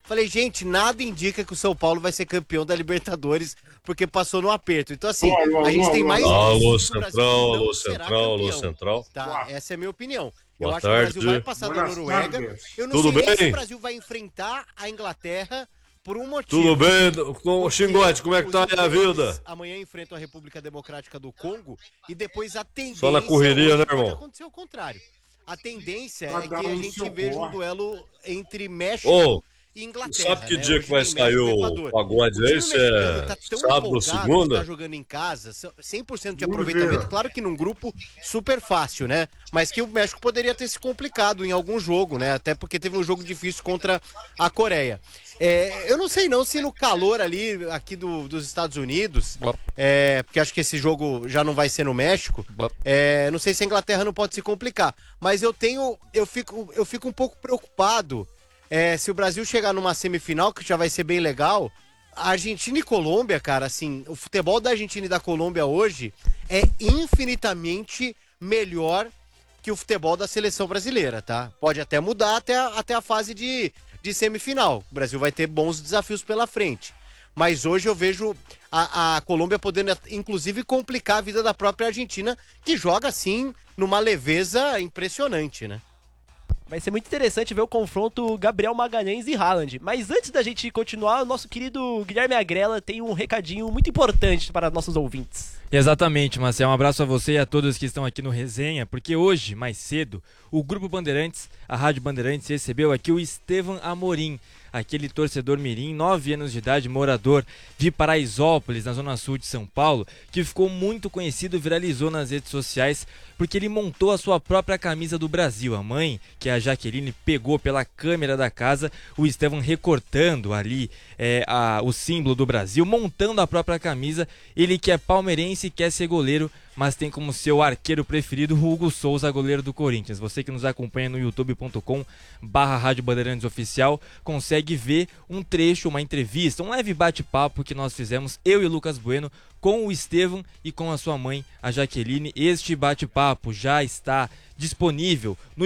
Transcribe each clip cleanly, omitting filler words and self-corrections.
Falei, gente, nada indica que o São Paulo vai ser campeão da Libertadores, porque passou no aperto. Então, assim, a gente tem mais... Alô, Central, alô, Central. Tá, essa é a minha opinião. Eu Boa acho tarde. que o Brasil vai passar da Noruega. Eu não Tudo sei nem se bem? o Brasil vai enfrentar a Inglaterra por um motivo. Tudo bem, com Xingote, como é que tá aí a vida? Amanhã enfrentam a República Democrática do Congo e depois a tendência... Só na correria, né, irmão? Pode acontecer o contrário. A tendência é que a gente veja um duelo entre México e Inglaterra. Sabe que né? dia Hoje que vai tem sair México e o Equador. pagode aí? Se é sábado ou segunda? Tá jogando em casa, 100% de aproveitamento, claro que num grupo super fácil, né? Mas que o México poderia ter se complicado em algum jogo, né? Até porque teve um jogo difícil contra a Coreia. Eu não sei não se no calor ali, aqui dos Estados Unidos, porque acho que esse jogo já não vai ser no México, não sei se a Inglaterra não pode se complicar, mas eu fico um pouco preocupado se o Brasil chegar numa semifinal, que já vai ser bem legal. A Argentina e Colômbia, cara, assim, o futebol da Argentina e da Colômbia hoje é infinitamente melhor que o futebol da seleção brasileira, tá? Pode até mudar até a fase de semifinal. O Brasil vai ter bons desafios pela frente. Mas hoje eu vejo a Colômbia podendo, inclusive, complicar a vida da própria Argentina, que joga, assim, numa leveza impressionante, né? Vai ser muito interessante ver o confronto Gabriel Magalhães e Haaland. Mas antes da gente continuar, o nosso querido Guilherme Agrela tem um recadinho muito importante para nossos ouvintes. Exatamente, Marcel. Um abraço a você e a todos que estão aqui no Resenha, porque hoje, mais cedo, o Grupo Bandeirantes, a Rádio Bandeirantes, recebeu aqui o Estevam Amorim, aquele torcedor mirim, 9 anos de idade, morador de Paraisópolis, na zona sul de São Paulo, que ficou muito conhecido, viralizou nas redes sociais, porque ele montou a sua própria camisa do Brasil. A mãe, que é a Jaqueline, pegou pela câmera da casa o Estevam recortando ali o símbolo do Brasil, montando a própria camisa. Ele que é palmeirense e quer ser goleiro, mas tem como seu arqueiro preferido o Hugo Souza, goleiro do Corinthians. Você que nos acompanha no youtube.com/Rádio Bandeirantes Oficial consegue ver um trecho, uma entrevista, um leve bate-papo que nós fizemos, eu e o Lucas Bueno, com o Estevam e com a sua mãe, a Jaqueline. Este bate-papo já está disponível no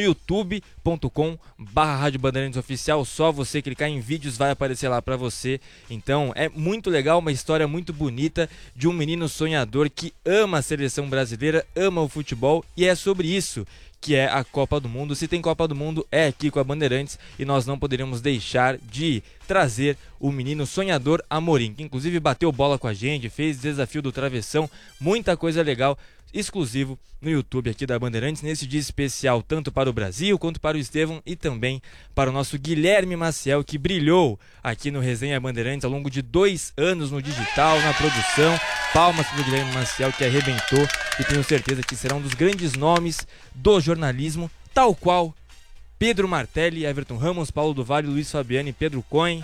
youtube.com/Rádio Bandeirantes Oficial. Só você clicar em vídeos vai aparecer lá para você. Então é muito legal, uma história muito bonita de um menino sonhador que ama a seleção brasileira, ama o futebol, e é sobre isso que é a Copa do Mundo. Se tem Copa do Mundo, é aqui com a Bandeirantes, e nós não poderíamos deixar de trazer o menino sonhador Amorim, que inclusive bateu bola com a gente, fez desafio do travessão, muita coisa legal, exclusivo no YouTube aqui da Bandeirantes, nesse dia especial, tanto para o Brasil, quanto para o Estevam e também para o nosso Guilherme Maciel, que brilhou aqui no Resenha Bandeirantes ao longo de 2 anos no digital, na produção. Palmas para o Guilherme Maciel, que arrebentou, e tenho certeza que será um dos grandes nomes do jornalismo, tal qual Pedro Martelli, Everton Ramos, Paulo do Vale, Luiz Fabiani, Pedro Cohen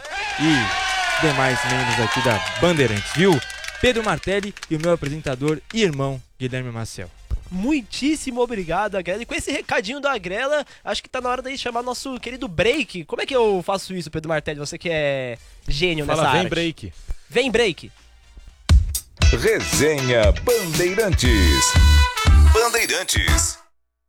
e demais membros aqui da Bandeirantes, viu? Pedro Martelli e o meu apresentador e irmão Guilherme Maciel. Muitíssimo obrigado, Agrela. E com esse recadinho da Agrela, acho que tá na hora de chamar nosso querido break. Como é que eu faço isso, Pedro Martelli? Você que é gênio nessa arte. Vem break. Vem break. Resenha Bandeirantes. Bandeirantes.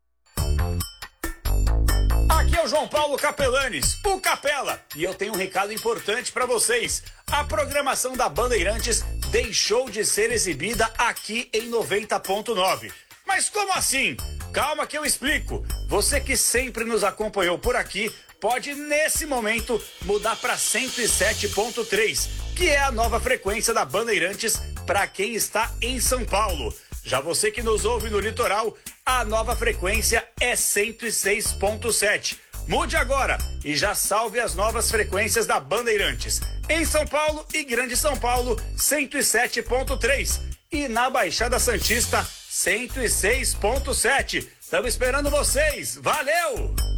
Aqui é o João Paulo Capelanes, o Capela, e eu tenho um recado importante para vocês. A programação da Bandeirantes deixou de ser exibida aqui em 90.9. Mas como assim? Calma que eu explico. Você que sempre nos acompanhou por aqui pode, nesse momento, mudar para 107.3, que é a nova frequência da Bandeirantes para quem está em São Paulo. Já você que nos ouve no litoral, a nova frequência é 106.7. Mude agora e já salve as novas frequências da Bandeirantes. Em São Paulo e Grande São Paulo, 107.3. E na Baixada Santista, 106.7. Estamos esperando vocês. Valeu!